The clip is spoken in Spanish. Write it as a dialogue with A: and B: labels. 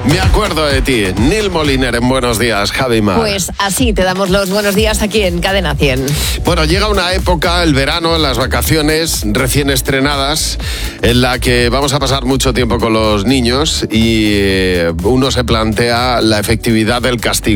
A: Me acuerdo de ti, Nil Moliner en Buenos Días, Javi Mar.
B: Pues así te damos los buenos días aquí en Cadena 100.
A: Bueno, llega una época, el verano, las vacaciones recién estrenadas, en la que vamos a pasar mucho tiempo con los niños y uno se plantea la efectividad del castigo.